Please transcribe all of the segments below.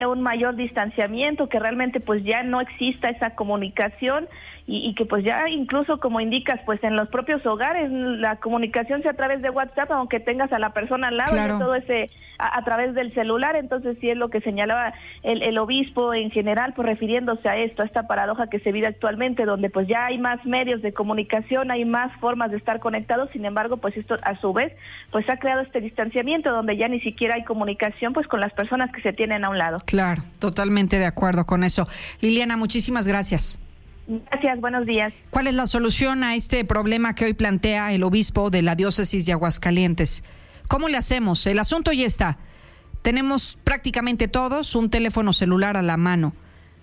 un mayor distanciamiento, que realmente pues ya no exista esa comunicación y que pues ya incluso, como indicas, pues en los propios hogares la comunicación sea a través de WhatsApp, aunque tengas a la persona al lado, claro, y todo ese a través del celular. Entonces sí es lo que señalaba el obispo en general, pues refiriéndose a esto, a esta paradoja que se vive actualmente, donde pues ya hay más medios de comunicación, hay más formas de estar conectados. Sin embargo, pues esto a su vez pues ha creado este distanciamiento donde ya ni siquiera hay comunicación pues con las personas que se tienen a un lado. Claro, totalmente de acuerdo con eso. Liliana, muchísimas gracias. Gracias, buenos días. ¿Cuál es la solución a este problema que hoy plantea el obispo de la diócesis de Aguascalientes? ¿Cómo le hacemos? El asunto ya está. Tenemos prácticamente todos un teléfono celular a la mano.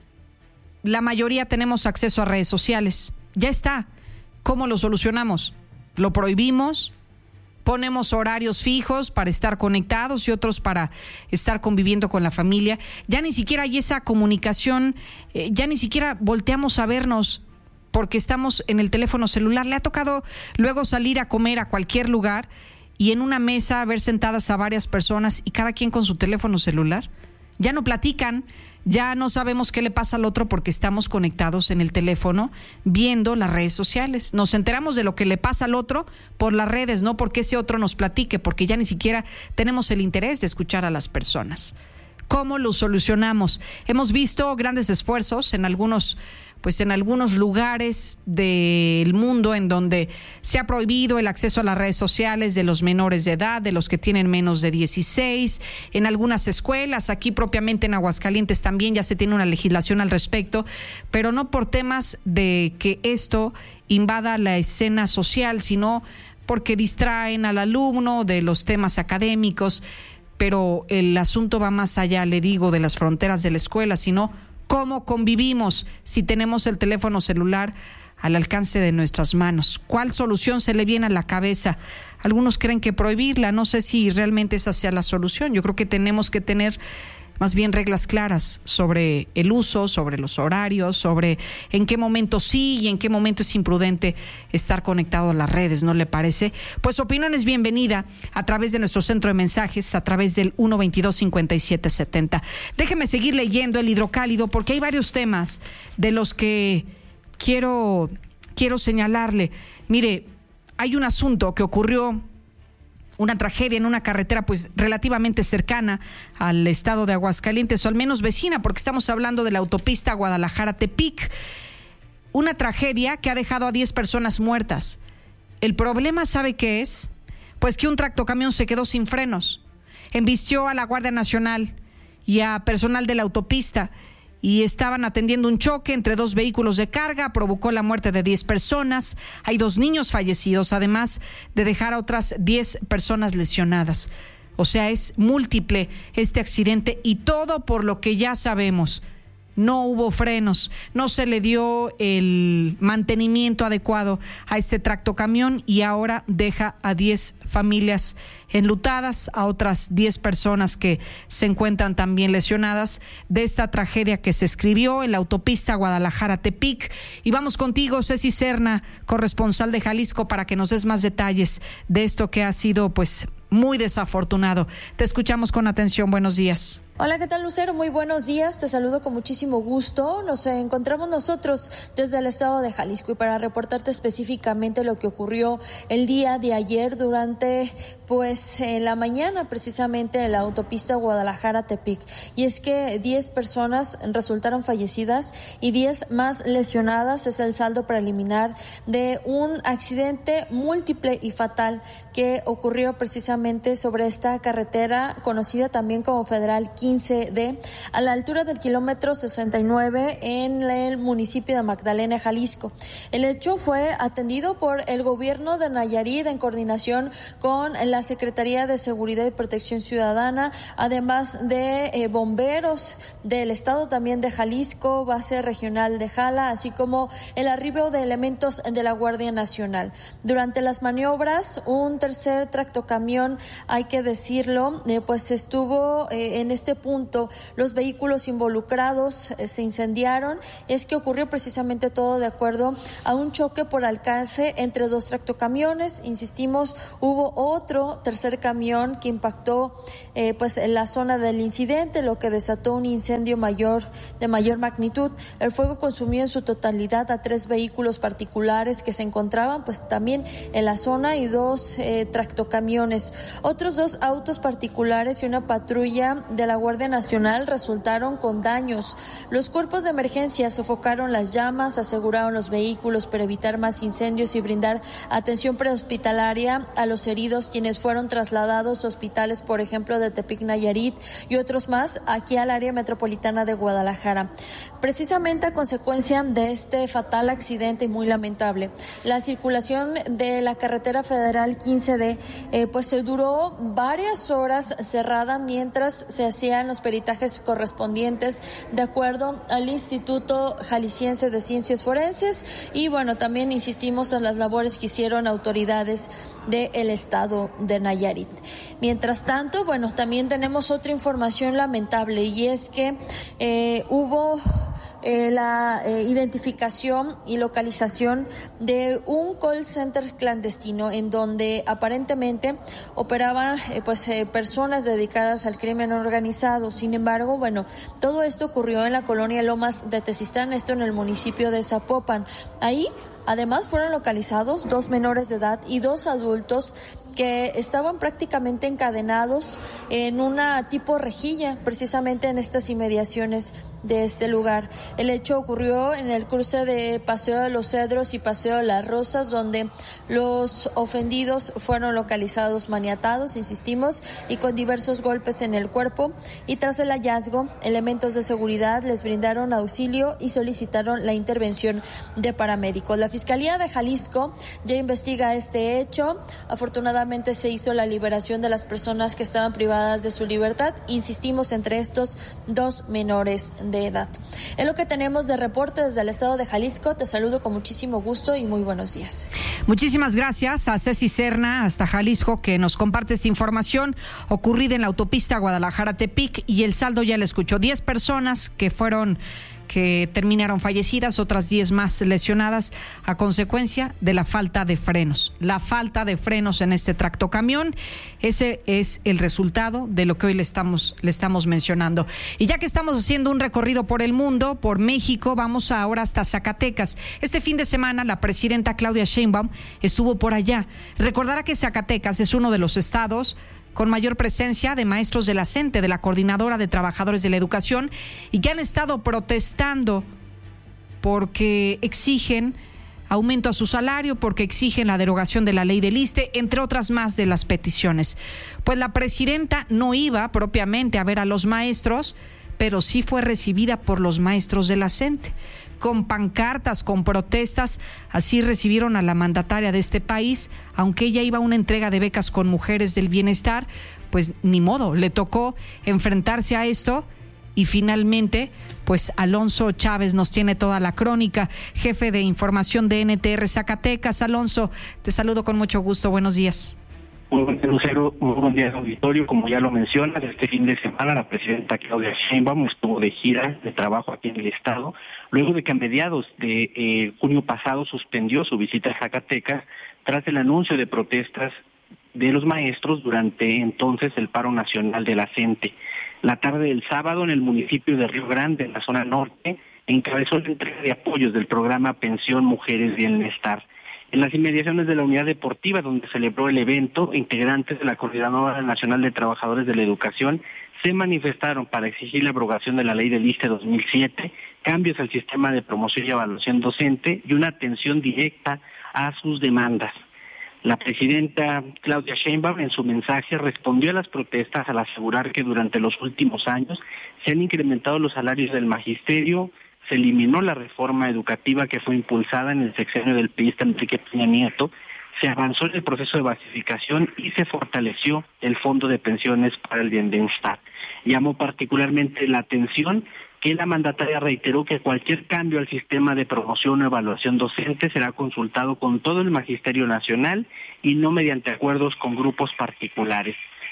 La mayoría tenemos acceso a redes sociales. Ya está. ¿Cómo lo solucionamos? ¿Lo prohibimos? ¿Ponemos horarios fijos para estar conectados y otros para estar conviviendo con la familia? Ya ni siquiera hay esa comunicación, ya ni siquiera volteamos a vernos porque estamos en el teléfono celular. ¿Le ha tocado luego salir a comer a cualquier lugar y en una mesa ver sentadas a varias personas y cada quien con su teléfono celular? Ya no platican, ya no sabemos qué le pasa al otro porque estamos conectados en el teléfono viendo las redes sociales. Nos enteramos de lo que le pasa al otro por las redes, no porque ese otro nos platique, porque ya ni siquiera tenemos el interés de escuchar a las personas. ¿Cómo lo solucionamos? Hemos visto grandes esfuerzos en algunos lugares del mundo en donde se ha prohibido el acceso a las redes sociales de los menores de edad, de los que tienen menos de 16, en algunas escuelas, aquí propiamente en Aguascalientes también ya se tiene una legislación al respecto, pero no por temas de que esto invada la escena social, sino porque distraen al alumno de los temas académicos, pero el asunto va más allá, le digo, de las fronteras de la escuela, sino ¿cómo convivimos si tenemos el teléfono celular al alcance de nuestras manos? ¿Cuál solución se le viene a la cabeza? Algunos creen que prohibirla, no sé si realmente esa sea la solución. Yo creo que tenemos que tener más bien reglas claras sobre el uso, sobre los horarios, sobre en qué momento sí y en qué momento es imprudente estar conectado a las redes, ¿no le parece? Pues su opinión es bienvenida a través de nuestro centro de mensajes, a través del 122-5770. Déjeme seguir leyendo el hidrocálido porque hay varios temas de los que quiero señalarle. Mire, hay un asunto que ocurrió, una tragedia en una carretera pues relativamente cercana al estado de Aguascalientes, o al menos vecina, porque estamos hablando de la autopista Guadalajara-Tepic. Una tragedia que ha dejado a 10 personas muertas. El problema, ¿sabe qué es? Pues que un tractocamión se quedó sin frenos, embistió a la Guardia Nacional y a personal de la autopista y estaban atendiendo un choque entre dos vehículos de carga, provocó la muerte de 10 personas, hay 2 niños fallecidos, además de dejar a otras 10 personas lesionadas. O sea, es múltiple este accidente y todo por lo que ya sabemos. No hubo frenos, no se le dio el mantenimiento adecuado a este tractocamión y ahora deja a 10 familias enlutadas, a otras 10 personas que se encuentran también lesionadas de esta tragedia que se escribió en la autopista Guadalajara-Tepic. Y vamos contigo, Ceci Serna, corresponsal de Jalisco, para que nos des más detalles de esto que ha sido pues muy desafortunado. Te escuchamos con atención. Buenos días. Hola, ¿qué tal, Lucero? Muy buenos días, te saludo con muchísimo gusto. Nos encontramos nosotros desde el estado de Jalisco y para reportarte específicamente lo que ocurrió el día de ayer durante la mañana precisamente en la autopista Guadalajara-Tepic. Y es que 10 personas resultaron fallecidas y 10 más lesionadas. Es el saldo preliminar de un accidente múltiple y fatal que ocurrió precisamente sobre esta carretera conocida también como Federal 15D, a la altura del kilómetro 69 en el municipio de Magdalena, Jalisco. El hecho fue atendido por el gobierno de Nayarit en coordinación con la Secretaría de Seguridad y Protección Ciudadana, además de bomberos del estado también de Jalisco, base regional de Jala, así como el arribo de elementos de la Guardia Nacional. Durante las maniobras, un tercer tractocamión, hay que decirlo, pues estuvo en este punto los vehículos involucrados se incendiaron. Es que ocurrió precisamente todo de acuerdo a un choque por alcance entre dos tractocamiones. Insistimos, hubo otro tercer camión que impactó en la zona del incidente, lo que desató un incendio de mayor magnitud. El fuego consumió en su totalidad a 3 vehículos particulares que se encontraban también en la zona y 2 tractocamiones. Otros 2 autos particulares y una patrulla de la Guardia Nacional resultaron con daños. Los cuerpos de emergencia sofocaron las llamas, aseguraron los vehículos para evitar más incendios y brindar atención prehospitalaria a los heridos, quienes fueron trasladados a hospitales, por ejemplo, de Tepic, Nayarit, y otros más aquí al área metropolitana de Guadalajara. Precisamente a consecuencia de este fatal accidente y muy lamentable, la circulación de la carretera federal 15D se duró varias horas cerrada mientras se hacían los peritajes correspondientes de acuerdo al Instituto Jalisciense de Ciencias Forenses y también insistimos en las labores que hicieron autoridades del estado de Nayarit. Mientras tanto, también tenemos otra información lamentable y es que hubo la identificación y localización de un call center clandestino en donde aparentemente operaban personas dedicadas al crimen organizado. Sin embargo, todo esto ocurrió en la colonia Lomas de Tezistán, esto en el municipio de Zapopan. Ahí además fueron localizados 2 menores de edad y 2 adultos que estaban prácticamente encadenados en una tipo rejilla, precisamente en estas inmediaciones de este lugar. El hecho ocurrió en el cruce de Paseo de los Cedros y Paseo de las Rosas, donde los ofendidos fueron localizados maniatados, insistimos, y con diversos golpes en el cuerpo, y tras el hallazgo, elementos de seguridad les brindaron auxilio y solicitaron la intervención de paramédicos. La Fiscalía de Jalisco ya investiga este hecho. Afortunadamente se hizo la liberación de las personas que estaban privadas de su libertad, insistimos, entre estos 2 menores de edad. Es lo que tenemos de reporte desde el estado de Jalisco. Te saludo con muchísimo gusto y muy buenos días. Muchísimas gracias a Ceci Serna hasta Jalisco, que nos comparte esta información ocurrida en la autopista Guadalajara-Tepic, y el saldo ya le escuchó: 10 personas que terminaron fallecidas, otras 10 más lesionadas a consecuencia de la falta de frenos. La falta de frenos en este tractocamión, ese es el resultado de lo que hoy le estamos mencionando. Y ya que estamos haciendo un recorrido por el mundo, por México, vamos ahora hasta Zacatecas. Este fin de semana la presidenta Claudia Sheinbaum estuvo por allá. Recordará que Zacatecas es uno de los estados con mayor presencia de maestros de la CENTE, de la Coordinadora de Trabajadores de la Educación, y que han estado protestando porque exigen aumento a su salario, porque exigen la derogación de la ley del ISSSTE, entre otras más de las peticiones. Pues la presidenta no iba propiamente a ver a los maestros, pero sí fue recibida por los maestros de la CENTE. Con pancartas, con protestas, así recibieron a la mandataria de este país. Aunque ella iba a una entrega de becas con mujeres del bienestar, pues ni modo, le tocó enfrentarse a esto. Y finalmente, pues Alonso Chávez nos tiene toda la crónica, jefe de información de NTR Zacatecas. Alonso, te saludo con mucho gusto, buenos días. Muy buen día, Lucero. Muy buen día, auditorio. Como ya lo mencionas, este fin de semana la presidenta Claudia Sheinbaum estuvo de gira de trabajo aquí en el estado, luego de que a mediados de junio pasado suspendió su visita a Zacatecas tras el anuncio de protestas de los maestros durante entonces el paro nacional de la CENTE. La tarde del sábado, en el municipio de Río Grande, en la zona norte, encabezó la entrega de apoyos del programa Pensión Mujeres Bienestar. En las inmediaciones de la unidad deportiva donde celebró el evento, integrantes de la Coordinadora Nacional de Trabajadores de la Educación se manifestaron para exigir la abrogación de la ley del ISSSTE 2007, cambios al sistema de promoción y evaluación docente y una atención directa a sus demandas. La presidenta Claudia Sheinbaum en su mensaje respondió a las protestas al asegurar que durante los últimos años se han incrementado los salarios del magisterio, se eliminó la reforma educativa que fue impulsada en el sexenio del priista Enrique Peña Nieto, se avanzó en el proceso de basificación y se fortaleció el Fondo de Pensiones para el Bienestar. Llamó particularmente la atención que la mandataria reiteró que cualquier cambio al sistema de promoción o evaluación docente será consultado con todo el Magisterio Nacional y no mediante acuerdos con grupos particulares.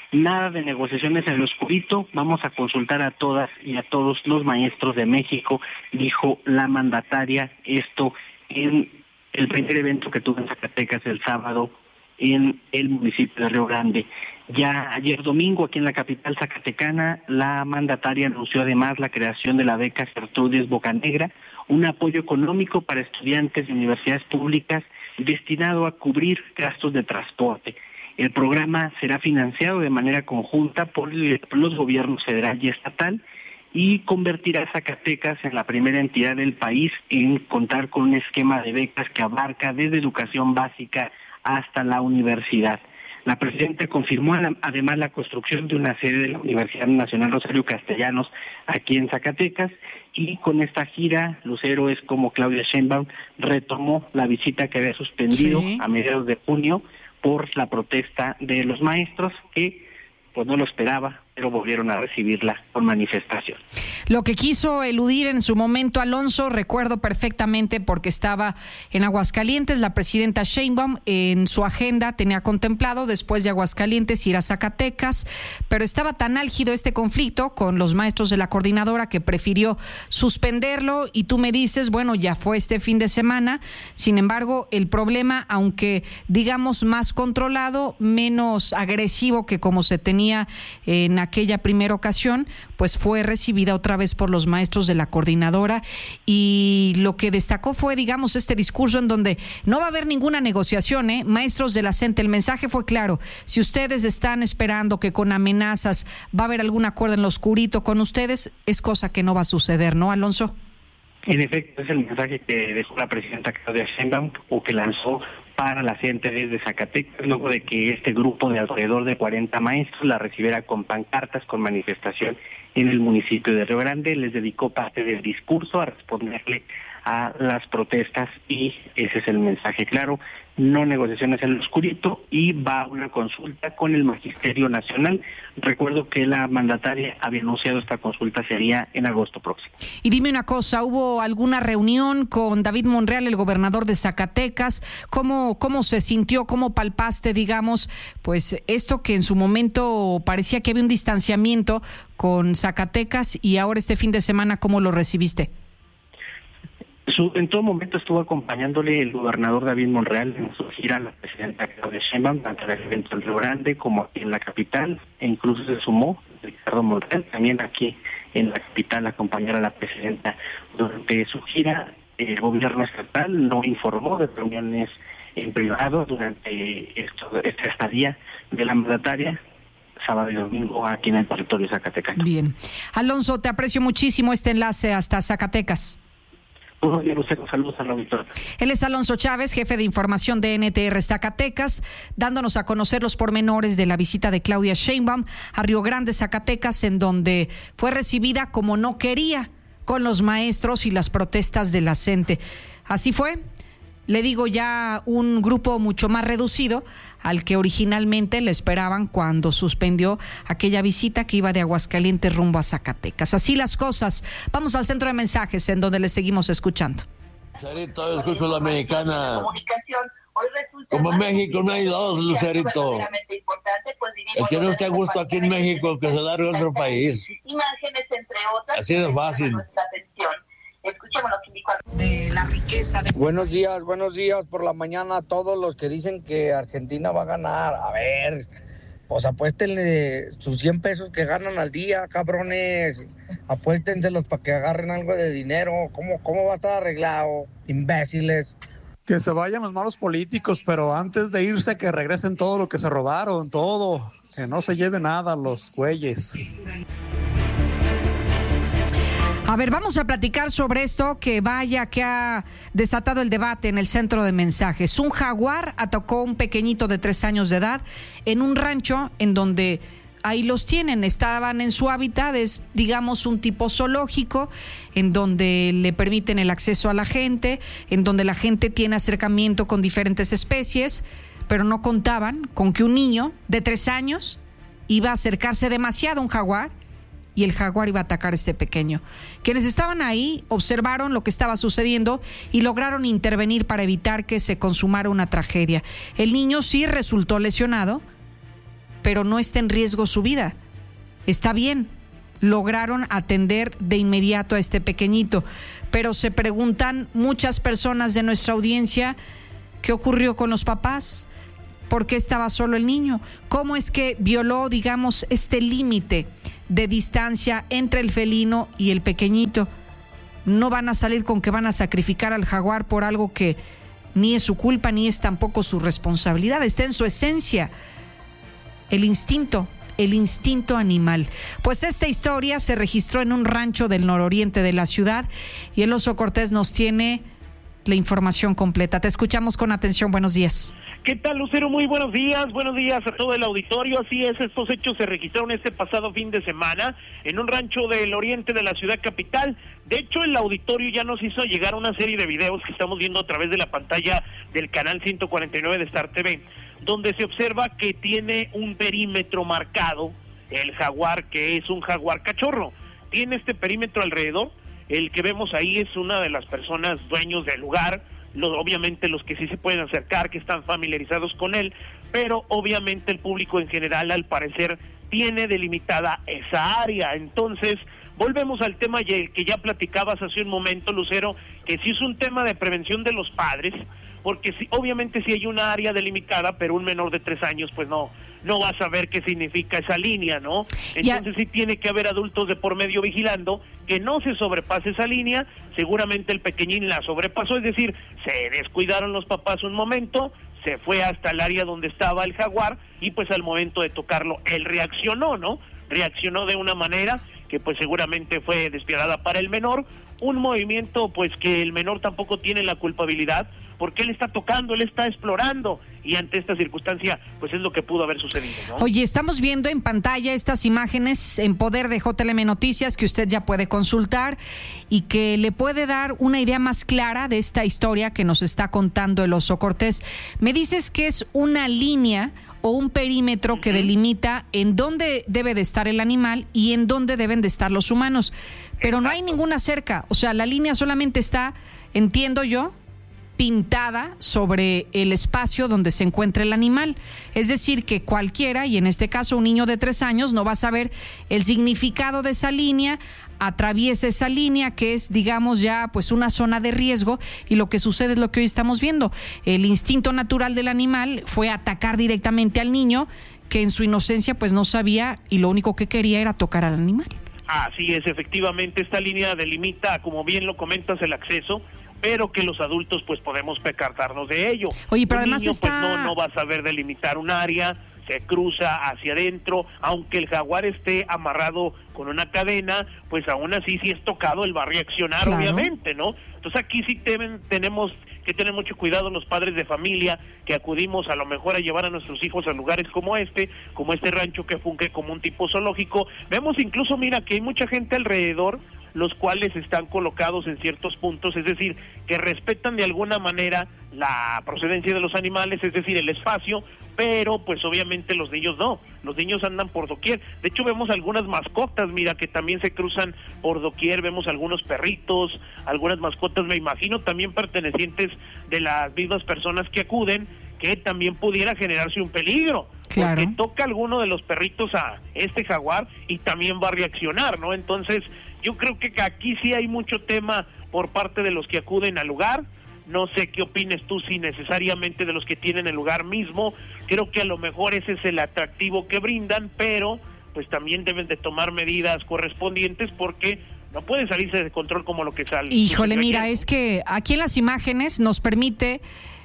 Nada de negociaciones en lo oscurito, vamos a consultar a todas y a todos los maestros de México, dijo la mandataria, esto en el primer evento que tuvo en Zacatecas el sábado en el municipio de Río Grande. Ya ayer domingo, aquí en la capital zacatecana, la mandataria anunció además la creación de la beca Gertrudis Bocanegra, un apoyo económico para estudiantes de universidades públicas destinado a cubrir gastos de transporte. El programa será financiado de manera conjunta por los gobiernos federal y estatal y convertirá a Zacatecas en la primera entidad del país en contar con un esquema de becas que abarca desde educación básica hasta la universidad. La presidenta confirmó además la construcción de una sede de la Universidad Nacional Rosario Castellanos aquí en Zacatecas, y con esta gira los héroes como Claudia Sheinbaum retomó la visita que había suspendido a mediados de junio por la protesta de los maestros, que pues no lo esperaba, pero volvieron a recibirla con manifestación. Lo que quiso eludir en su momento Alonso, recuerdo perfectamente porque estaba en Aguascalientes, la presidenta Sheinbaum en su agenda tenía contemplado después de Aguascalientes ir a Zacatecas, pero estaba tan álgido este conflicto con los maestros de la coordinadora que prefirió suspenderlo, y tú me dices, bueno, ya fue este fin de semana. Sin embargo, el problema, aunque digamos más controlado, menos agresivo que como se tenía en aquella primera ocasión, pues fue recibida otra vez por los maestros de la coordinadora, y lo que destacó fue, digamos, este discurso en donde no va a haber ninguna negociación, maestros de la CENTE, el mensaje fue claro: si ustedes están esperando que con amenazas va a haber algún acuerdo en lo oscurito con ustedes, es cosa que no va a suceder, ¿no, Alonso? En efecto, es el mensaje que dejó la presidenta Claudia Sheinbaum, o que lanzó para la gente desde Zacatecas, luego de que este grupo de alrededor de 40 maestros la recibiera con pancartas, con manifestación en el municipio de Río Grande. Les dedicó parte del discurso a responderle a las protestas, y ese es el mensaje claro: no negociaciones en lo oscurito, y va a una consulta con el Magisterio Nacional. Recuerdo que la mandataria había anunciado esta consulta sería en agosto próximo. Y dime una cosa, ¿hubo alguna reunión con David Monreal, el gobernador de Zacatecas? ¿Cómo se sintió, cómo palpaste, digamos, pues esto que en su momento parecía que había un distanciamiento con Zacatecas, y ahora este fin de semana, cómo lo recibiste? En todo momento estuvo acompañándole el gobernador David Monreal en su gira a la presidenta Claudia Sheinbaum, tanto en el evento en Río Grande como aquí en la capital, e incluso se sumó Ricardo Monreal también aquí en la capital a acompañar a la presidenta durante su gira. El gobierno estatal no informó de reuniones en privado durante esta estadía de la mandataria, sábado y domingo aquí en el territorio zacatecano. Bien. Alonso, te aprecio muchísimo este enlace hasta Zacatecas. Saludos al auditor. Él es Alonso Chávez, jefe de información de NTR Zacatecas, dándonos a conocer los pormenores de la visita de Claudia Sheinbaum a Río Grande, Zacatecas, en donde fue recibida como no quería con los maestros y las protestas de la CENTE. Así fue, le digo, ya un grupo mucho más reducido al que originalmente le esperaban cuando suspendió aquella visita que iba de Aguascalientes rumbo a Zacatecas. Así las cosas. Vamos al centro de mensajes, en donde le seguimos escuchando. Lucerito, yo escucho la mexicana. Como en México no hay dos, Lucerito. El que no esté a gusto aquí en México, que se largue a otro país. Así de fácil. Escuchemos lo que indicó de la riqueza. Buenos días por la mañana a todos los que dicen que Argentina va a ganar. A ver, pues apuéstenle sus 100 pesos que ganan al día, cabrones. Apuéstenselos para que agarren algo de dinero. ¿Cómo va a estar arreglado? Imbéciles. Que se vayan los malos políticos, pero antes de irse que regresen todo lo que se robaron, todo. Que no se lleve nada los güeyes. A ver, vamos a platicar sobre esto que vaya que ha desatado el debate en el centro de mensajes. Un jaguar atacó a un pequeñito de 3 años de edad en un rancho en donde ahí los tienen, estaban en su hábitat, es digamos un tipo zoológico en donde le permiten el acceso a la gente, en donde la gente tiene acercamiento con diferentes especies, pero no contaban con que un niño de 3 años iba a acercarse demasiado a un jaguar, y el jaguar iba a atacar a este pequeño. Quienes estaban ahí observaron lo que estaba sucediendo y lograron intervenir para evitar que se consumara una tragedia. El niño sí resultó lesionado, pero no está en riesgo su vida. Está bien, lograron atender de inmediato a este pequeñito, pero se preguntan muchas personas de nuestra audiencia, ¿qué ocurrió con los papás? ¿Por qué estaba solo el niño? ¿Cómo es que violó, digamos, este límite de distancia entre el felino y el pequeñito? No van a salir con que van a sacrificar al jaguar por algo que ni es su culpa ni es tampoco su responsabilidad. Está en su esencia el instinto animal. Pues esta historia se registró en un rancho del nororiente de la ciudad y el Oso Cortés nos tiene la información completa. Te escuchamos con atención. Buenos días. ¿Qué tal, Lucero? Muy buenos días a todo el auditorio. Así es, estos hechos se registraron este pasado fin de semana en un rancho del oriente de la ciudad capital. De hecho, el auditorio ya nos hizo llegar una serie de videos que estamos viendo a través de la pantalla del canal 149 de Star TV, donde se observa que tiene un perímetro marcado, el jaguar, que es un jaguar cachorro. Tiene este perímetro alrededor. El que vemos ahí es una de las personas dueños del lugar, obviamente los que sí se pueden acercar, que están familiarizados con él, pero obviamente el público en general, al parecer, tiene delimitada esa área. Entonces, volvemos al tema que ya platicabas hace un momento, Lucero, que sí es un tema de prevención de los padres, porque sí, obviamente sí hay una área delimitada, pero un menor de 3 años pues no va a saber qué significa esa línea, ¿no? Entonces sí tiene que haber adultos de por medio vigilando que no se sobrepase esa línea. Seguramente el pequeñín la sobrepasó, es decir, se descuidaron los papás un momento, se fue hasta el área donde estaba el jaguar y pues al momento de tocarlo él reaccionó, ¿no? Reaccionó de una manera que pues seguramente fue despiadada para el menor, un movimiento pues que el menor tampoco tiene la culpabilidad, porque él está tocando, él está explorando, y ante esta circunstancia, pues es lo que pudo haber sucedido, ¿no? Oye, estamos viendo en pantalla estas imágenes en poder de JLM Noticias que usted ya puede consultar y que le puede dar una idea más clara de esta historia que nos está contando el Oso Cortés. Me dices que es una línea o un perímetro que delimita en dónde debe de estar el animal y en dónde deben de estar los humanos, pero no hay ninguna cerca, o sea, la línea solamente está, entiendo yo, pintada sobre el espacio donde se encuentra el animal. Es decir, que cualquiera, y en este caso un niño de 3 años, no va a saber el significado de esa línea, atraviesa esa línea que es, digamos, ya pues una zona de riesgo, y lo que sucede es lo que hoy estamos viendo. El instinto natural del animal fue atacar directamente al niño, que en su inocencia pues no sabía y lo único que quería era tocar al animal. Así es, efectivamente, esta línea delimita, como bien lo comentas, el acceso, pero que los adultos pues podemos percatarnos de ello. Oye, pero un además niño está... pues no va a saber delimitar un área, se cruza hacia adentro, aunque el jaguar esté amarrado con una cadena, pues aún así si es tocado él va a reaccionar, claro, obviamente, ¿no? Entonces aquí sí tenemos que tener mucho cuidado los padres de familia que acudimos a lo mejor a llevar a nuestros hijos a lugares como este rancho que funge como un tipo zoológico. Vemos incluso, mira, que hay mucha gente alrededor, los cuales están colocados en ciertos puntos, es decir, que respetan de alguna manera la procedencia de los animales, es decir, el espacio, pero pues obviamente los niños no, los niños andan por doquier. De hecho vemos algunas mascotas, mira, que también se cruzan por doquier, vemos algunos perritos, algunas mascotas, me imagino también pertenecientes de las mismas personas que acuden, que también pudiera generarse un peligro, claro, porque toca alguno de los perritos a este jaguar y también va a reaccionar, ¿no? Entonces yo creo que aquí sí hay mucho tema por parte de los que acuden al lugar. No sé qué opines tú, si necesariamente de los que tienen el lugar mismo. Creo que a lo mejor ese es el atractivo que brindan, pero pues también deben de tomar medidas correspondientes porque no puede salirse de control como lo que sale. Híjole, mira, es que aquí en las imágenes nos permite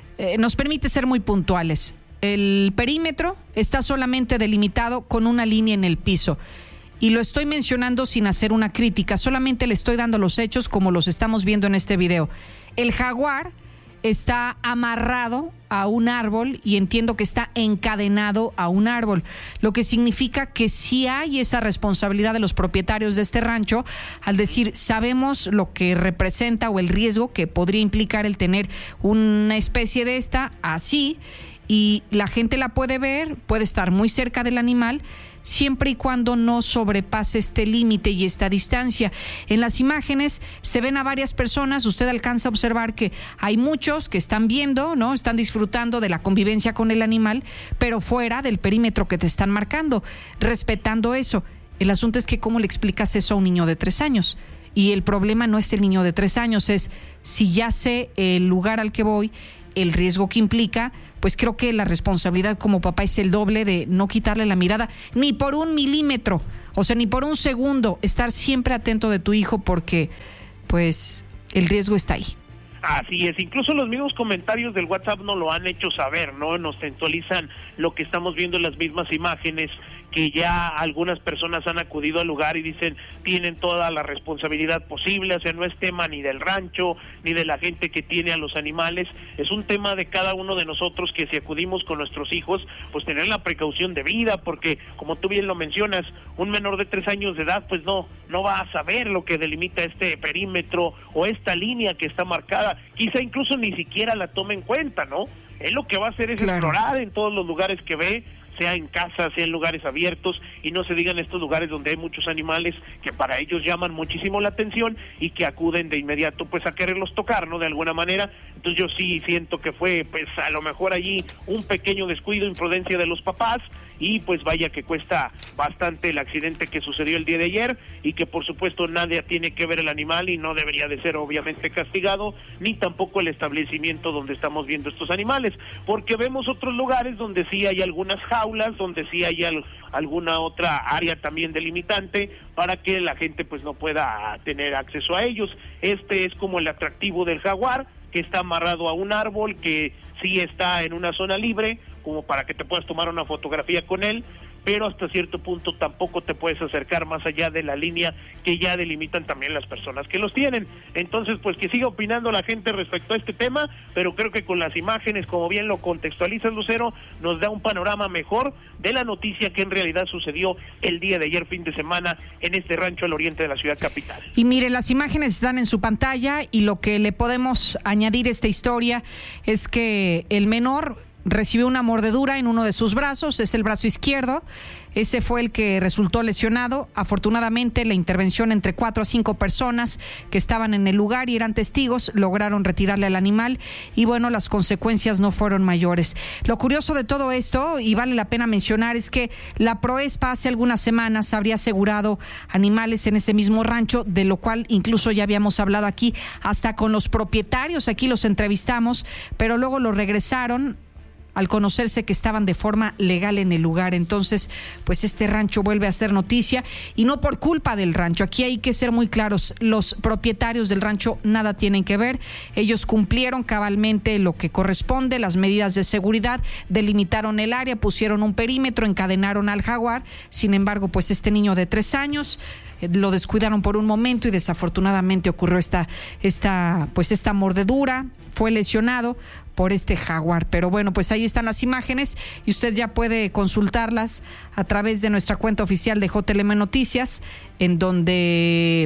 ser muy puntuales. El perímetro está solamente delimitado con una línea en el piso. Y lo estoy mencionando sin hacer una crítica, solamente le estoy dando los hechos como los estamos viendo en este video. El jaguar está amarrado a un árbol y entiendo que está encadenado a un árbol, lo que significa que sí hay esa responsabilidad de los propietarios de este rancho al decir, sabemos lo que representa o el riesgo que podría implicar el tener una especie de esta así, y la gente la puede ver, puede estar muy cerca del animal. siempre y cuando no sobrepase este límite y esta distancia. En las imágenes se ven a varias personas, usted alcanza a observar que hay muchos que están viendo, ¿no? Están disfrutando de la convivencia con el animal, pero fuera del perímetro que te están marcando, respetando eso. El asunto es que ¿cómo le explicas eso a un niño de 3 años? Y el problema no es el niño de 3 años, es si ya sé el lugar al que voy, el riesgo que implica, pues creo que la responsabilidad como papá es el doble de no quitarle la mirada ni por 1 milímetro, o sea, ni por 1 segundo, estar siempre atento de tu hijo porque pues el riesgo está ahí. Así es, incluso los mismos comentarios del WhatsApp nos lo han hecho saber, ¿no? Nos textualizan lo que estamos viendo en las mismas imágenes, que ya algunas personas han acudido al lugar y dicen tienen toda la responsabilidad posible, o sea, no es tema ni del rancho, ni de la gente que tiene a los animales, es un tema de cada uno de nosotros que si acudimos con nuestros hijos, pues tener la precaución debida, porque como tú bien lo mencionas, un menor de 3 años de edad, pues no va a saber lo que delimita este perímetro o esta línea que está marcada, quizá incluso ni siquiera la tome en cuenta, ¿no? Él lo que va a hacer es explorar en todos los lugares que ve, sea en casa, sea en lugares abiertos, y no se digan estos lugares donde hay muchos animales que para ellos llaman muchísimo la atención y que acuden de inmediato pues a quererlos tocar, ¿no? De alguna manera. Entonces yo sí siento que fue pues a lo mejor allí un pequeño descuido, imprudencia de los papás, y pues vaya que cuesta bastante el accidente que sucedió el día de ayer, y que por supuesto nadie tiene que ver el animal y no debería de ser obviamente castigado, ni tampoco el establecimiento donde estamos viendo estos animales, porque vemos otros lugares donde sí hay algunas jaulas, donde sí hay alguna otra área también delimitante para que la gente pues no pueda tener acceso a ellos. Este es como el atractivo del jaguar, que está amarrado a un árbol, que sí está en una zona libre, como para que te puedas tomar una fotografía con él, pero hasta cierto punto tampoco te puedes acercar más allá de la línea que ya delimitan también las personas que los tienen. Entonces, pues que siga opinando la gente respecto a este tema, pero creo que con las imágenes, como bien lo contextualizas, Lucero, nos da un panorama mejor de la noticia que en realidad sucedió el día de ayer, fin de semana, en este rancho al oriente de la ciudad capital. Y mire, las imágenes están en su pantalla, y lo que le podemos añadir a esta historia es que el menor recibió una mordedura en uno de sus brazos, es el brazo izquierdo. Ese fue el que resultó lesionado. Afortunadamente, la intervención entre 4 a 5 personas que estaban en el lugar y eran testigos lograron retirarle al animal, y bueno, las consecuencias no fueron mayores. Lo curioso de todo esto, y vale la pena mencionar, es que la Proespa hace algunas semanas habría asegurado animales en ese mismo rancho, de lo cual incluso ya habíamos hablado aquí, hasta con los propietarios, aquí los entrevistamos, pero luego los regresaron al conocerse que estaban de forma legal en el lugar. Entonces, pues este rancho vuelve a ser noticia, y no por culpa del rancho. Aquí hay que ser muy claros, los propietarios del rancho nada tienen que ver. Ellos cumplieron cabalmente lo que corresponde, las medidas de seguridad, delimitaron el área, pusieron un perímetro, encadenaron al jaguar. Sin embargo, pues este niño de 3 años lo descuidaron por un momento y desafortunadamente ocurrió esta mordedura, fue lesionado por este jaguar. Pero bueno, pues ahí están las imágenes y usted ya puede consultarlas a través de nuestra cuenta oficial de JLM Noticias, en donde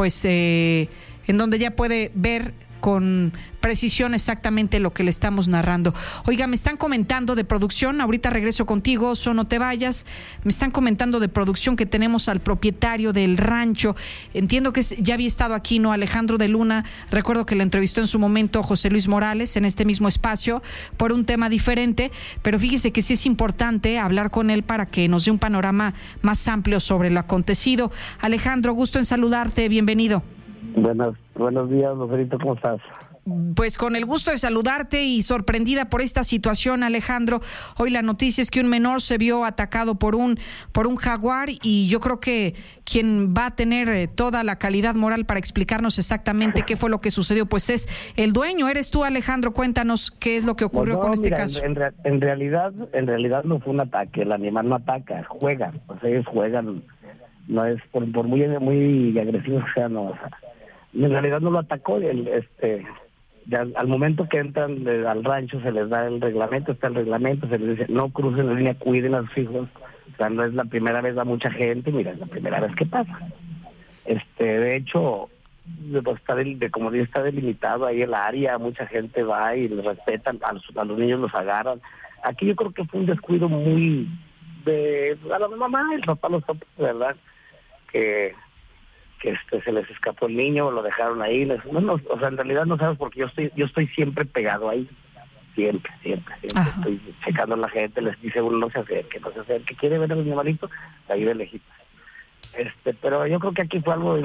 ya puede ver con precisión exactamente lo que le estamos narrando. Oiga, me están comentando de producción, ahorita regreso contigo, no te vayas. Me están comentando de producción que tenemos al propietario del rancho. Entiendo que ya había estado aquí, ¿no? Alejandro de Luna. Recuerdo que le entrevistó en su momento José Luis Morales en este mismo espacio por un tema diferente, pero fíjese que sí es importante hablar con él para que nos dé un panorama más amplio sobre lo acontecido. Alejandro, gusto en saludarte, bienvenido. Buenos días, Lucerito, ¿cómo estás? Pues con el gusto de saludarte y sorprendida por esta situación, Alejandro. Hoy la noticia es que un menor se vio atacado por un jaguar, y yo creo que quien va a tener toda la calidad moral para explicarnos exactamente qué fue lo que sucedió, pues es el dueño. Eres tú, Alejandro, cuéntanos qué es lo que ocurrió con este caso. En realidad no fue un ataque, el animal no ataca, juegan, pues ellos juegan, no es por muy agresivos que sean, no, o sea, en realidad no lo atacó. Al momento que entran al rancho se les da el reglamento, se les dice no crucen la línea, cuiden a sus hijos. O sea, no es la primera vez a mucha gente, mira, es la primera vez que pasa. De hecho, pues como dice, está delimitado ahí el área, mucha gente va y les respetan, a los niños los agarran. Aquí yo creo que fue un descuido muy a la mamá, el papá los topa, ¿verdad? Que se les escapó el niño, lo dejaron ahí, o sea, en realidad no sabes porque yo estoy siempre pegado ahí, siempre estoy checando a la gente, les dice uno no se acerque, quiere ver a los animalitos, ahí de lejitos. Pero yo creo que aquí fue algo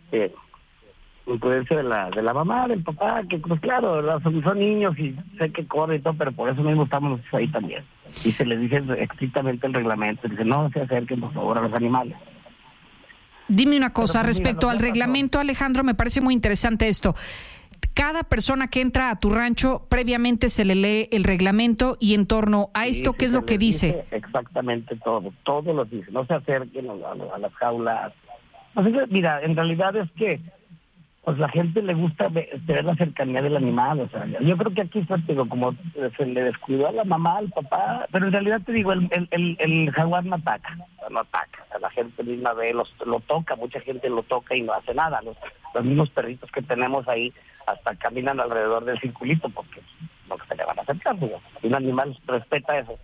imprudencia de la mamá, del papá, que pues claro, ¿verdad? Son niños y sé que corren y todo, pero por eso mismo estamos ahí también. Y se les dice estrictamente el reglamento, dice no se acerquen por favor a los animales. Dime una cosa, respecto al reglamento, Alejandro, me parece muy interesante esto. Cada persona que entra a tu rancho, previamente se le lee el reglamento y en torno a esto, ¿qué es lo que dice? Exactamente todo lo dice. No se acerquen a las jaulas. Entonces, mira, en realidad es que pues la gente le gusta tener la cercanía del animal, o sea, yo creo que aquí fue, como se le descuidó a la mamá, al papá, pero en realidad te digo, el jaguar no ataca, o sea, la gente misma ve, lo toca, mucha gente lo toca y no hace nada, los mismos perritos que tenemos ahí hasta caminan alrededor del circulito porque no se le van a acercar, digo, un animal respeta eso.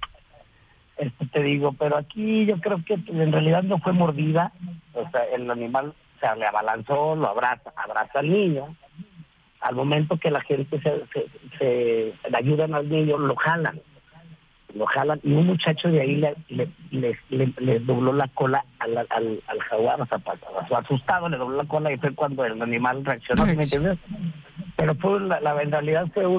Te digo, pero aquí yo creo que en realidad no fue mordida, o sea, el animal, o sea, le abalanzó, lo abraza al niño. Al momento que la gente se le ayudan al niño, lo jalan y un muchacho de ahí le dobló la cola al jaguar, o sea, asustado le dobló la cola y fue cuando el animal reaccionó, ¿me entiendes? Pero fue en realidad fue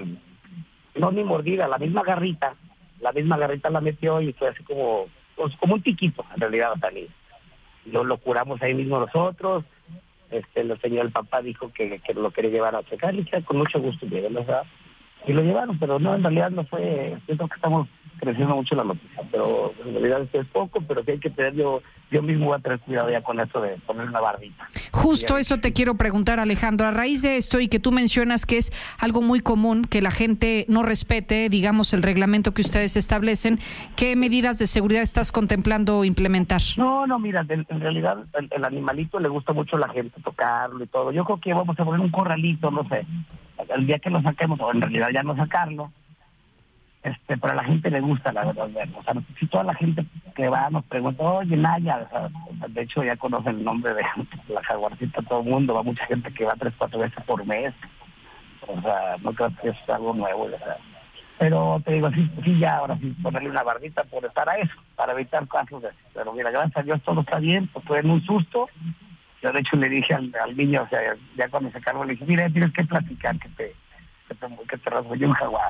no ni mordida, la misma garrita la metió y fue así como un tiquito, en realidad, o sea, lo curamos ahí mismo nosotros. El señor, el papá dijo que lo quería llevar a checar y que con mucho gusto llegó, o sea, y lo llevaron, pero no, en realidad no fue. Yo creo que estamos creciendo mucho la noticia, pero en realidad es poco, pero sí hay que tener, yo mismo voy a tener cuidado ya con eso de poner una barbita. Justo eso te quiero preguntar, Alejandro, a raíz de esto y que tú mencionas que es algo muy común que la gente no respete, digamos, el reglamento que ustedes establecen, ¿qué medidas de seguridad estás contemplando implementar? No, mira, en realidad el animalito le gusta mucho a la gente tocarlo y todo. Yo creo que vamos a poner un corralito, no sé, el día que lo saquemos, o en realidad ya no sacarlo, pero a la gente le gusta, la verdad, verlo. O sea, si toda la gente que va nos pregunta, oye, Naya, o sea, de hecho ya conoce el nombre de la jaguarcita, todo el mundo, va mucha gente que va 3-4 veces por mes, o sea, no creo que es algo nuevo, o sea. Pero te digo, sí, ya ahora sí, ponerle una barbita para eso, para evitar casos de eso. Pero mira, gracias a Dios todo está bien, pues fue en un susto. Yo de hecho le dije al niño, o sea, ya cuando se cargó le dije, mira, tienes que platicar que te rasguñó un jaguar.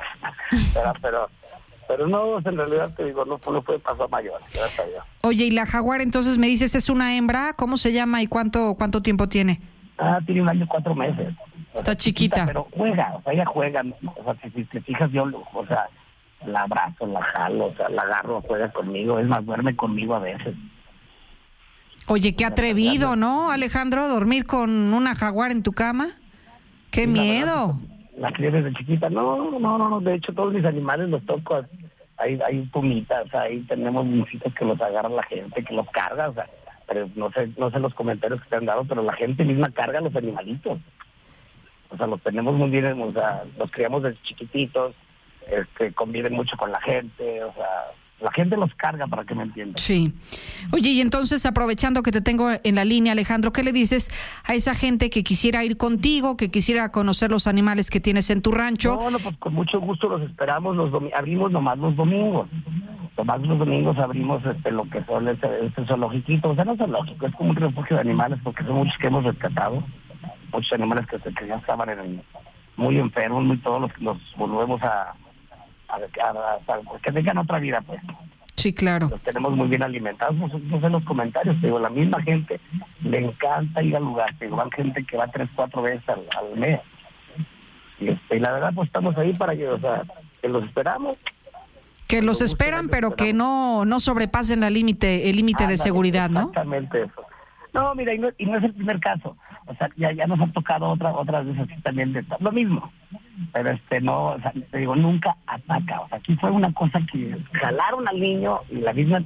Pero no, en realidad te digo, no fue paso a mayor, gracias a Dios. Oye, y la jaguar entonces me dices, ¿es una hembra? ¿Cómo se llama y cuánto tiempo tiene? Tiene 1 año y 4 meses. Está chiquita. Pero juega, o sea, ella juega, o sea, si te fijas yo, o sea, la abrazo, la jalo, o sea, la agarro, juega conmigo, es más, duerme conmigo a veces. Oye, qué atrevido, ¿no, Alejandro? ¿Dormir con una jaguar en tu cama? ¡Qué miedo! La crié desde chiquita. No, de hecho todos mis animales los toco. Hay pumitas, ahí tenemos visitas que los agarra la gente, que los carga, o sea, pero no sé los comentarios que te han dado, pero la gente misma carga los animalitos. O sea, los tenemos muy bien, o sea, los criamos desde chiquititos, conviven mucho con la gente, o sea, la gente los carga, para que me entiendan. Sí. Oye, y entonces, aprovechando que te tengo en la línea, Alejandro, ¿qué le dices a esa gente que quisiera ir contigo, que quisiera conocer los animales que tienes en tu rancho? No, pues con mucho gusto los esperamos, abrimos nomás los domingos. Nomás los domingos abrimos lo que son este zoológico, o sea, no zoológico, es como un refugio de animales, porque son muchos que hemos rescatado, muchos animales que ya estaban muy enfermos, muy todos los volvemos a que tengan otra vida, pues. Sí, claro. Los tenemos muy bien alimentados, no sé los comentarios, te digo, la misma gente le encanta ir al lugar, te digo, van gente que va 3-4 veces al mes. Y la verdad, pues estamos ahí para que, o sea, que los esperamos. Que los esperan, pero que no sobrepasen el límite de seguridad, ¿no? Exactamente eso. No, mira, y no es el primer caso. O sea, ya nos han tocado otras veces así también de lo mismo. Pero no, o sea, te digo, nunca ataca. O sea, aquí fue una cosa que jalaron al niño y la misma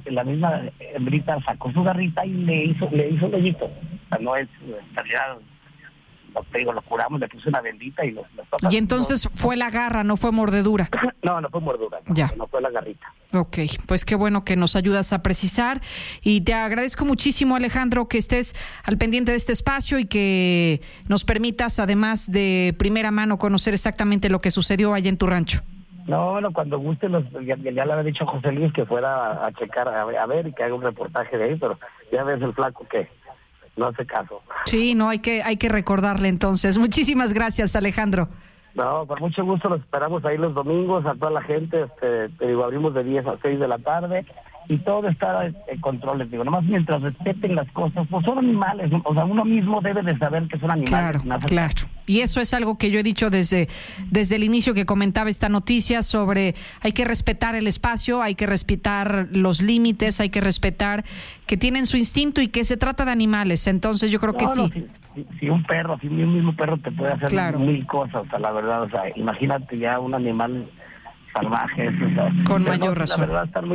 hembrita sacó su garrita y le hizo un hoyito. O sea, no es, en realidad, te digo, lo curamos, le puse una bendita y los Y entonces fue la garra, no fue mordedura. No fue mordedura, no fue la garrita. Ok, pues qué bueno que nos ayudas a precisar y te agradezco muchísimo, Alejandro, que estés al pendiente de este espacio y que nos permitas, además de primera mano, conocer exactamente lo que sucedió allá en tu rancho. No, bueno, cuando guste, ya le había dicho a José Luis que fuera a checar, a ver y que haga un reportaje de ahí, pero ya ves el flaco que no hace caso. Sí, no, hay que recordarle entonces. Muchísimas gracias, Alejandro. No, con mucho gusto los esperamos ahí los domingos a toda la gente, te digo, abrimos de 10 a 6 de la tarde y todo está en control, les digo, nomás mientras respeten las cosas, pues son animales, o sea, uno mismo debe de saber que son animales. Claro. Y eso es algo que yo he dicho desde el inicio que comentaba esta noticia sobre hay que respetar el espacio, hay que respetar los límites, hay que respetar que tienen su instinto y que se trata de animales, entonces yo creo que sí. Si un perro, si un mismo perro te puede hacer mil cosas, o sea, la verdad, o sea, imagínate ya un animal salvaje, o sea, con mayor razón. La verdad están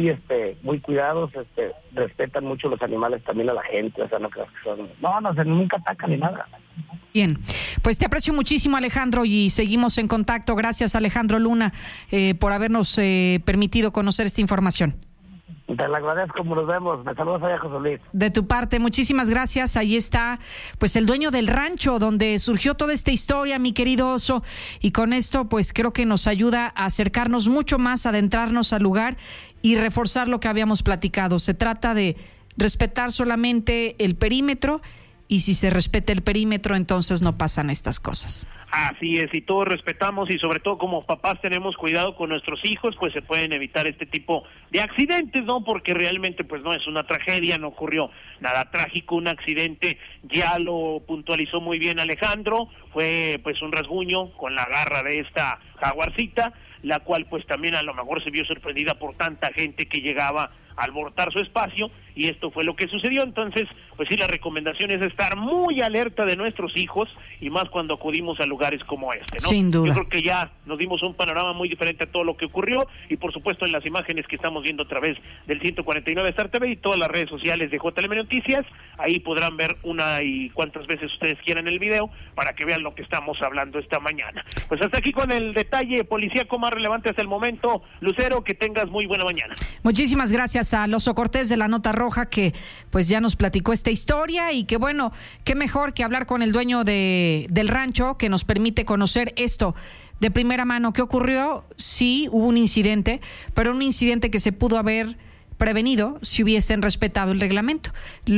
muy cuidados, respetan mucho los animales también a la gente, o sea, no creo que son, nunca atacan ni nada. Bien, pues te aprecio muchísimo, Alejandro, y seguimos en contacto. Gracias, Alejandro Luna, por habernos permitido conocer esta información. Te lo agradezco, nos vemos. Me saludas allá, José Luis. De tu parte, muchísimas gracias. Ahí está, pues, el dueño del rancho donde surgió toda esta historia, mi querido Oso. Y con esto, pues, creo que nos ayuda a acercarnos mucho más, adentrarnos al lugar y reforzar lo que habíamos platicado. Se trata de respetar solamente el perímetro y si se respeta el perímetro, entonces no pasan estas cosas. Así es, y todos respetamos y sobre todo como papás tenemos cuidado con nuestros hijos, pues se pueden evitar este tipo de accidentes, ¿no? Porque realmente pues no es una tragedia, no ocurrió nada trágico, un accidente, ya lo puntualizó muy bien Alejandro, fue pues un rasguño con la garra de esta jaguarcita, la cual pues también a lo mejor se vio sorprendida por tanta gente que llegaba a alborotar su espacio y esto fue lo que sucedió. Entonces pues sí, la recomendación es estar muy alerta de nuestros hijos y más cuando acudimos a lugares como este, ¿no? Sin duda. Yo creo que ya nos dimos un panorama muy diferente a todo lo que ocurrió y por supuesto en las imágenes que estamos viendo a través del 149 Star TV y todas las redes sociales de JLM Noticias, ahí podrán ver una y cuantas veces ustedes quieran el video para que vean lo que estamos hablando esta mañana. Pues hasta aquí con el detalle policíaco más relevante hasta el momento. Lucero, que tengas muy buena mañana. Muchísimas gracias a Oso Cortés de la Nota Roja que pues ya nos platicó esta historia y que bueno, qué mejor que hablar con el dueño del rancho que nos permite conocer esto de primera mano. ¿Qué ocurrió? Sí, hubo un incidente, pero un incidente que se pudo haber prevenido si hubiesen respetado el reglamento.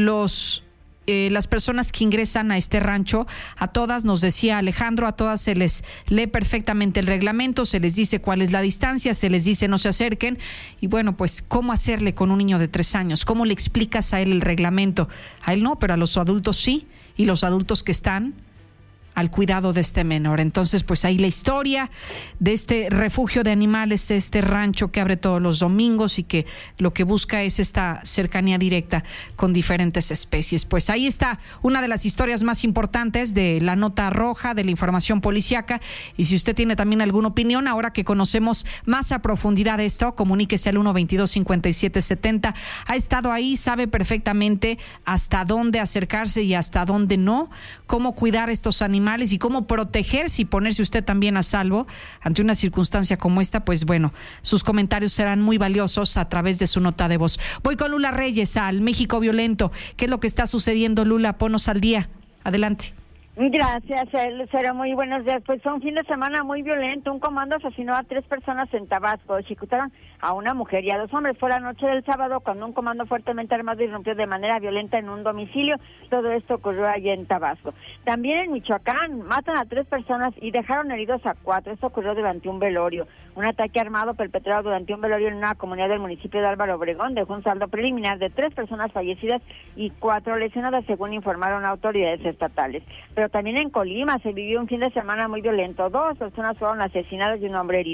Las personas que ingresan a este rancho, a todas, nos decía Alejandro, a todas se les lee perfectamente el reglamento, se les dice cuál es la distancia, se les dice no se acerquen y bueno, pues cómo hacerle con un niño de 3 años, cómo le explicas a él el reglamento, a él no, pero a los adultos sí, y los adultos que están al cuidado de este menor. Entonces, pues ahí la historia de este refugio de animales, este rancho que abre todos los domingos y que lo que busca es esta cercanía directa con diferentes especies. Pues ahí está una de las historias más importantes de la Nota Roja, de la información policíaca. Y si usted tiene también alguna opinión, ahora que conocemos más a profundidad esto, comuníquese al 122-5770. Ha estado ahí, sabe perfectamente hasta dónde acercarse y hasta dónde no, cómo cuidar estos animales y cómo protegerse y ponerse usted también a salvo ante una circunstancia como esta. Pues bueno, sus comentarios serán muy valiosos a través de su nota de voz. Voy con Lula Reyes al México Violento. ¿Qué es lo que está sucediendo, Lula? Ponos al día. Adelante. Gracias, Lucero. Muy buenos días. Pues fue un fin de semana muy violento. Un comando asesinó a 3 personas en Tabasco. Ejecutaron a una mujer y a 2 hombres. Fue la noche del sábado cuando un comando fuertemente armado irrumpió de manera violenta en un domicilio. Todo esto ocurrió allí en Tabasco. También en Michoacán matan a 3 personas y dejaron heridos a 4. Esto ocurrió durante un velorio. Un ataque armado perpetrado durante un velorio en una comunidad del municipio de Álvaro Obregón dejó un saldo preliminar de 3 personas fallecidas y 4 lesionadas, según informaron autoridades estatales. Pero también en Colima se vivió un fin de semana muy violento. 2 personas fueron asesinadas y un hombre herido.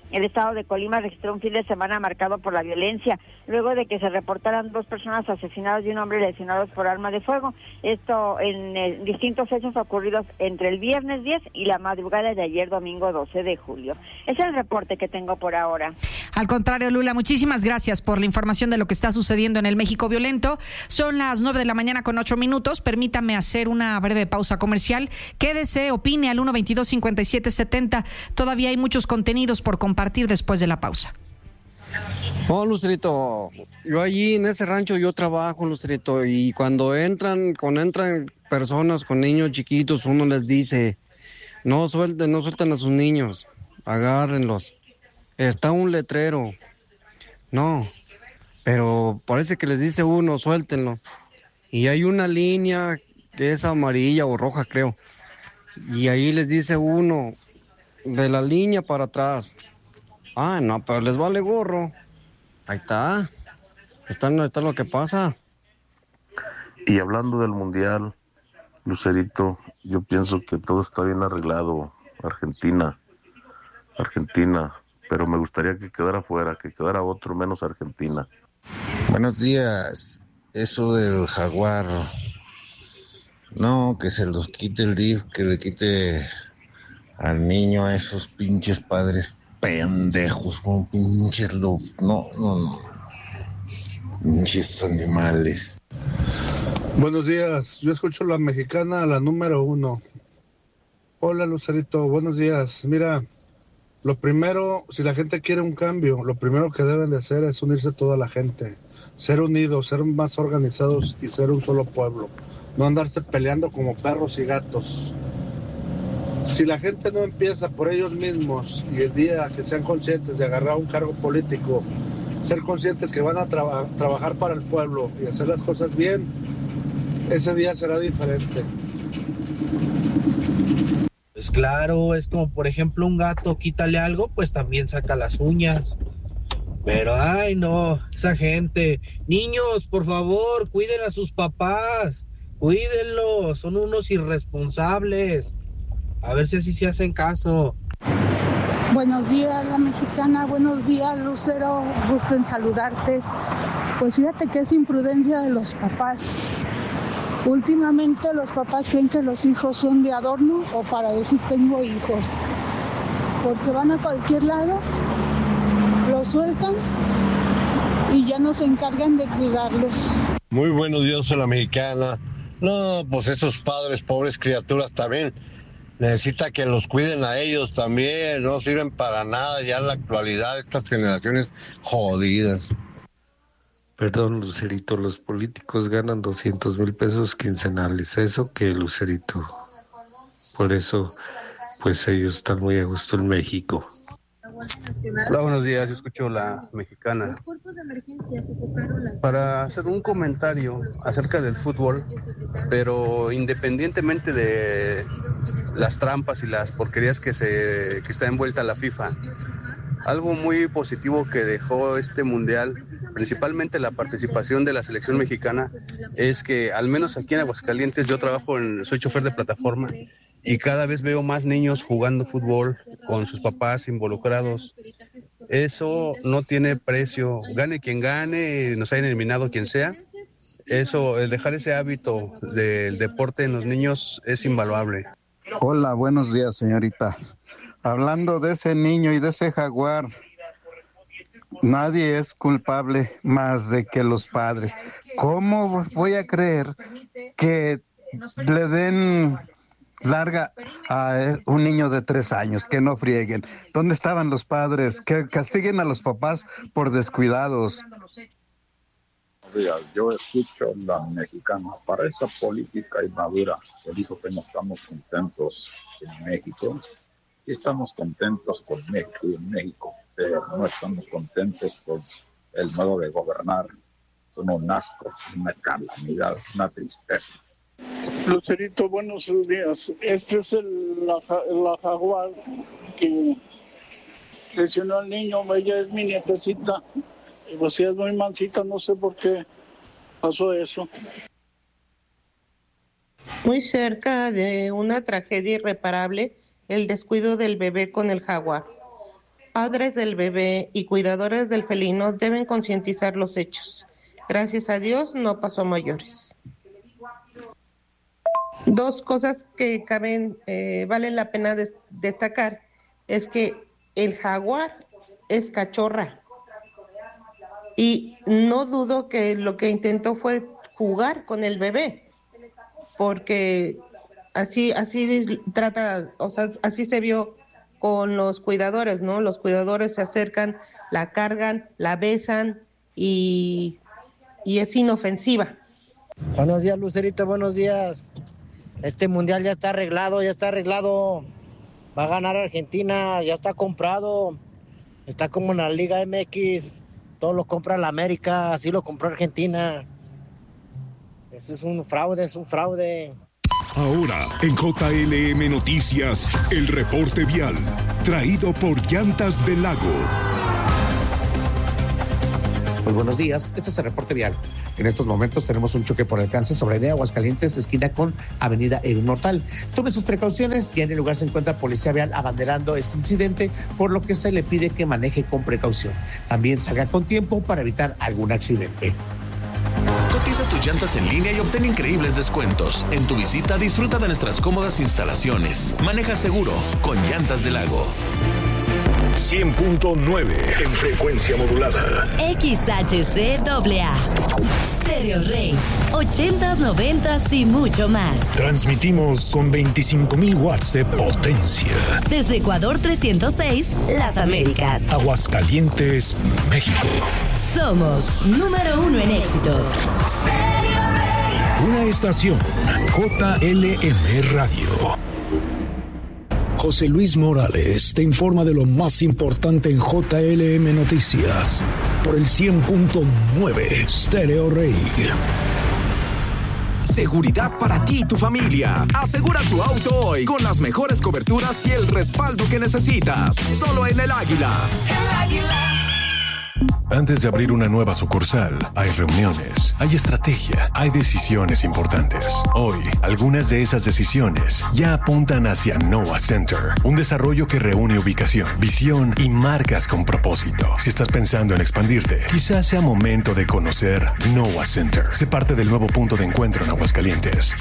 El estado de Colima registró un fin de semana marcado por la violencia, luego de que se reportaran 2 personas asesinadas y un hombre lesionados por arma de fuego. Esto en distintos hechos ocurridos entre el viernes 10 y la madrugada de ayer, domingo 12 de julio. Es el reporte que tengo por ahora. Al contrario, Lula, muchísimas gracias por la información de lo que está sucediendo en el México violento. Son las 9:08 a.m. Permítame hacer una breve pausa comercial. Quédese, opine al 122-5770. Todavía hay muchos contenidos por compartir después de la pausa. Oh, Lucerito, yo allí en ese rancho yo trabajo, Lucerito, y cuando entran personas con niños chiquitos, uno les dice, no suelten a sus niños, agárrenlos. Está un letrero. No, pero parece que les dice uno, suéltenlo. Y hay una línea que es amarilla o roja, creo. Y ahí les dice uno, de la línea para atrás. Ah, no, pero les vale gorro. Ahí está. Está lo que pasa. Y hablando del Mundial, Lucerito, yo pienso que todo está bien arreglado. Argentina, pero me gustaría que quedara fuera, que quedara otro menos Argentina. Buenos días. Eso del Jaguar, no, que se los quite el DIF, que le quite al niño a esos pinches padres pendejos, como pinches no, pinches animales. Buenos días, yo escucho la mexicana, la número 1. Hola Lucerito, buenos días. Mira, lo primero, si la gente quiere un cambio, lo primero que deben de hacer es unirse toda la gente. Ser unidos, ser más organizados y ser un solo pueblo. No andarse peleando como perros y gatos. Si la gente no empieza por ellos mismos y el día que sean conscientes de agarrar un cargo político, ser conscientes que van a trabajar para el pueblo y hacer las cosas bien, ese día será diferente. Pues claro, es como por ejemplo un gato, quítale algo, pues también saca las uñas. Pero ay no, esa gente, niños, por favor, cuiden a sus papás, cuídenlos, son unos irresponsables. A ver si así se hacen caso. Buenos días, la mexicana, buenos días, Lucero, gusto en saludarte. Pues fíjate que es imprudencia de los papás. Últimamente los papás creen que los hijos son de adorno o para decir tengo hijos. Porque van a cualquier lado, los sueltan y ya no se encargan de cuidarlos. Muy buenos días a la mexicana. No, pues esos padres, pobres criaturas también, necesita que los cuiden a ellos también, no sirven para nada ya en la actualidad, estas generaciones jodidas. Perdón, Lucerito, los políticos ganan 200,000 pesos quincenales, ¿eso qué, Lucerito? Por eso, pues ellos están muy a gusto en México. Hola, buenos días, yo escucho la mexicana. Para hacer un comentario acerca del fútbol, pero independientemente de las trampas y las porquerías que está envuelta la FIFA, algo muy positivo que dejó este mundial, principalmente la participación de la selección mexicana, es que al menos aquí en Aguascalientes yo soy chofer de plataforma y cada vez veo más niños jugando fútbol con sus papás involucrados. Eso no tiene precio, gane quien gane, nos hayan eliminado quien sea. Eso, el dejar ese hábito del deporte en los niños es invaluable. Hola, buenos días, señorita. Hablando de ese niño y de ese jaguar, nadie es culpable más de que los padres. ¿Cómo voy a creer que le den larga a un niño de 3 años? Que no frieguen. ¿Dónde estaban los padres? Que castiguen a los papás por descuidados. Yo escucho la mexicana. Para esa política inmadura que dijo que no estamos contentos en México, y estamos contentos con México y en México, pero no estamos contentos con el modo de gobernar. Son un asco, una calamidad, una tristeza. Lucerito, buenos días. Este es la jaguar que lesionó al niño. Ella es mi nietecita. Y pues ella es muy mansita, no sé por qué pasó eso. Muy cerca de una tragedia irreparable, el descuido del bebé con el jaguar. padres del bebé y cuidadores del felino deben concientizar los hechos. Gracias a Dios no pasó a mayores. Dos cosas que valen la pena destacar es que el jaguar es cachorra y no dudo que lo que intentó fue jugar con el bebé, porque así trata, o sea, así se vio con los cuidadores, ¿no? Los cuidadores se acercan, la cargan, la besan y es inofensiva. Buenos días, Lucerito, buenos días. Este mundial ya está arreglado. Va a ganar Argentina, ya está comprado. Está como en la Liga MX, todo lo compra la América, así lo compró Argentina. Eso es un fraude. Ahora, en JLM Noticias, el reporte vial, traído por Llantas del Lago. Muy buenos días, este es el reporte vial. En estos momentos tenemos un choque por alcance sobre de Aguascalientes, esquina con Avenida Inmortal. Tome sus precauciones, ya en el lugar se encuentra policía vial abanderando este incidente, por lo que se le pide que maneje con precaución. También salga con tiempo para evitar algún accidente. Cotiza tus llantas en línea y obtén increíbles descuentos. En tu visita disfruta de nuestras cómodas instalaciones. Maneja seguro con Llantas del Lago. 100.9 en frecuencia modulada. XHCAA. Stereo Rey. 80s, 90s y mucho más. Transmitimos con 25,000 watts de potencia. Desde Ecuador 306, Las Américas. Aguascalientes, México. Somos número 1 en éxitos. Stereo Rey. Una estación JLM Radio. José Luis Morales te informa de lo más importante en JLM Noticias por el 100.9 Stereo Rey. Seguridad para ti y tu familia. Asegura tu auto hoy con las mejores coberturas y el respaldo que necesitas. Solo en El Águila. El Águila. Antes de abrir una nueva sucursal, hay reuniones, hay estrategia, hay decisiones importantes. Hoy, algunas de esas decisiones ya apuntan hacia Noah Center, un desarrollo que reúne ubicación, visión y marcas con propósito. Si estás pensando en expandirte, quizás sea momento de conocer Noah Center. Sé parte del nuevo punto de encuentro en Aguascalientes.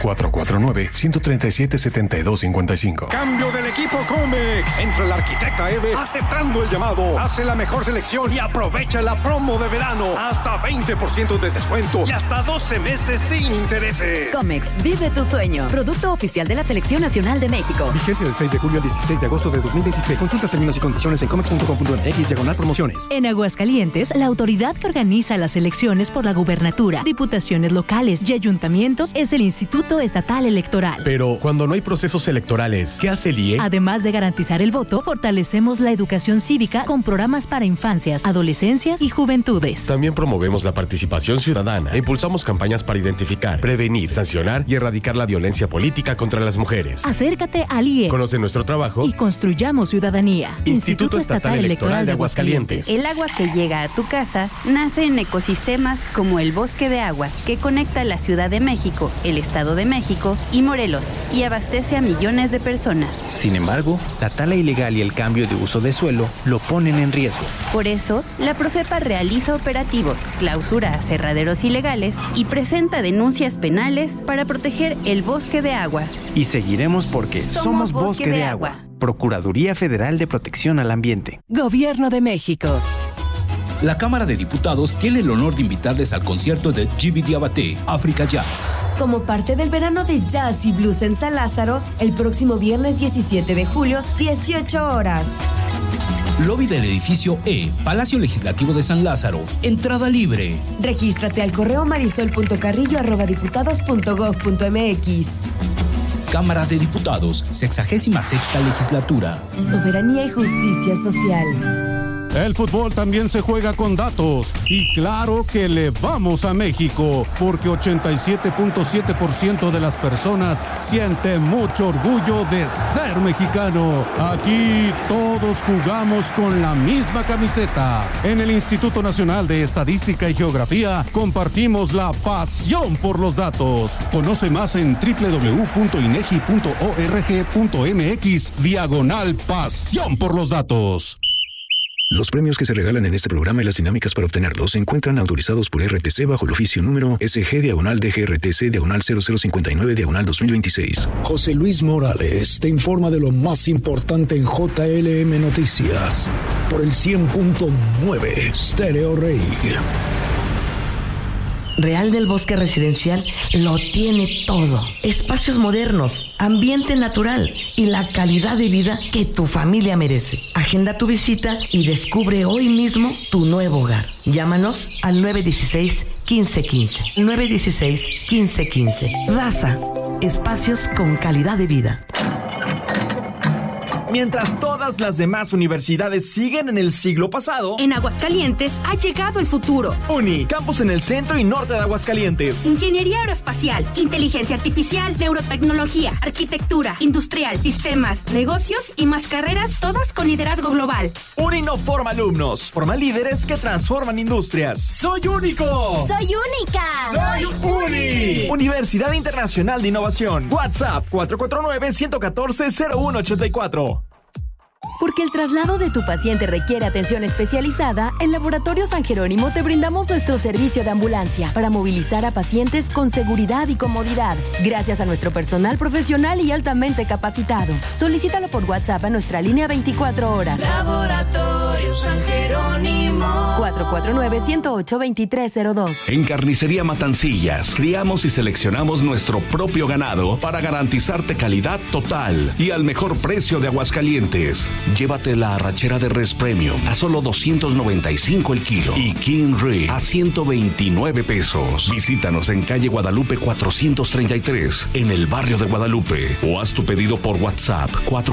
449-137-7255. Cambio del equipo Comex. Entra el arquitecta Eve aceptando el llamado. Hace la mejor selección y aprovecha la promo de verano. Hasta 20% de descuento y hasta 12 meses sin intereses. Comex, vive tu sueño. Producto oficial de la Selección Nacional de México. Vigencia del 6 de julio al 16 de agosto de 2026. Consulta términos y condiciones en comex.com.mx/promociones. En Aguascalientes, la autoridad que organiza las elecciones por la gubernatura, diputaciones locales y ayuntamientos es el Instituto Estatal Electoral. Pero cuando no hay procesos electorales, ¿qué hace el IE? Además de garantizar el voto, fortalecemos la educación cívica con programas para infancias, adolescencias y juventudes. También promovemos la participación ciudadana e impulsamos campañas para identificar, prevenir, sancionar y erradicar la violencia política contra las mujeres. Acércate al IE. Conoce nuestro trabajo y construyamos ciudadanía. Instituto Estatal Electoral de Aguascalientes. El agua que llega a tu casa nace en ecosistemas como el Bosque de Agua, que conecta la Ciudad de México, el Estado de México y Morelos, y abastece a millones de personas. Sin embargo, la tala ilegal y el cambio de uso de suelo lo ponen en riesgo. Por eso, la Profepa realiza operativos, clausura aserraderos ilegales y presenta denuncias penales para proteger el bosque de agua. Y seguiremos porque somos Bosque de Agua. Procuraduría Federal de Protección al Ambiente. Gobierno de México. La Cámara de Diputados tiene el honor de invitarles al concierto de Gibi Diabaté, África Jazz. Como parte del verano de Jazz y Blues en San Lázaro, el próximo viernes 17 de julio, 18 horas. Lobby del edificio E, Palacio Legislativo de San Lázaro. Entrada libre. Regístrate al correo marisol.carrillo@diputados.gov.mx. Cámara de Diputados, 66ª Legislatura. Soberanía y justicia social. El fútbol también se juega con datos y claro que le vamos a México porque 87.7% de las personas siente mucho orgullo de ser mexicano. Aquí todos jugamos con la misma camiseta. En el Instituto Nacional de Estadística y Geografía compartimos la pasión por los datos. Conoce más en www.inegi.org.mx/pasión por los datos. Los premios que se regalan en este programa y las dinámicas para obtenerlos se encuentran autorizados por RTC bajo el oficio número SG/DGRTC/0059/2026. José Luis Morales te informa de lo más importante en JLM Noticias por el 100.9 Stereo Rey. Real del Bosque Residencial lo tiene todo. Espacios modernos, ambiente natural y la calidad de vida que tu familia merece. Agenda tu visita y descubre hoy mismo tu nuevo hogar. Llámanos al 916-1515. 916-1515. Daza, espacios con calidad de vida. Mientras todas las demás universidades siguen en el siglo pasado, en Aguascalientes ha llegado el futuro. UNI, campus en el centro y norte de Aguascalientes. Ingeniería aeroespacial, inteligencia artificial, neurotecnología, arquitectura, industrial, sistemas, negocios y más carreras, todas con liderazgo global. UNI no forma alumnos, forma líderes que transforman industrias. ¡Soy único! ¡Soy única! ¡Soy UNI! Universidad Internacional de Innovación. WhatsApp 449-114-0184. Porque el traslado de tu paciente requiere atención especializada, en Laboratorio San Jerónimo te brindamos nuestro servicio de ambulancia para movilizar a pacientes con seguridad y comodidad, gracias a nuestro personal profesional y altamente capacitado. Solicítalo por WhatsApp a nuestra línea 24 horas. Laboratorio San Jerónimo. 449-108-2302. En Carnicería Matancillas, criamos y seleccionamos nuestro propio ganado para garantizarte calidad total y al mejor precio de Aguascalientes. Llévate la arrachera de res premium a solo 295 el kilo y King Rib a 129 pesos. Visítanos en calle Guadalupe 433 en el barrio de Guadalupe o haz tu pedido por WhatsApp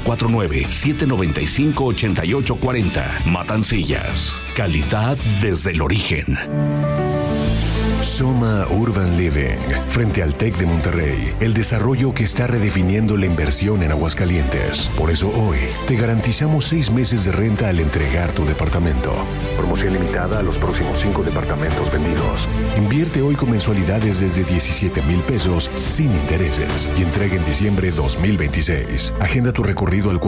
449-795-8840. Matancillas, calidad desde el origen. Soma Urban Living, frente al TEC de Monterrey, el desarrollo que está redefiniendo la inversión en Aguascalientes. Por eso hoy te garantizamos 6 meses de renta al entregar tu departamento. Promoción limitada a los próximos 5 departamentos vendidos. Invierte hoy con mensualidades desde 17,000 pesos sin intereses y entrega en diciembre 2026. Agenda tu recorrido al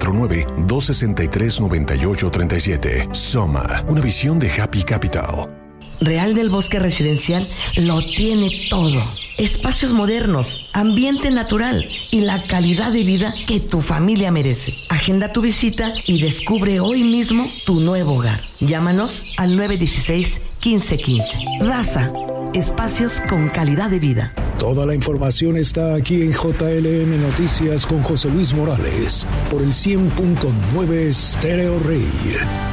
449-263-9837. Soma, una visión de Happy Capital. Real del Bosque Residencial lo tiene todo. Espacios modernos, ambiente natural y la calidad de vida que tu familia merece. Agenda tu visita y descubre hoy mismo tu nuevo hogar. Llámanos al 916-1515. Daza, espacios con calidad de vida. Toda la información está aquí en JLM Noticias con José Luis Morales por el 100.9 Stereo Rey.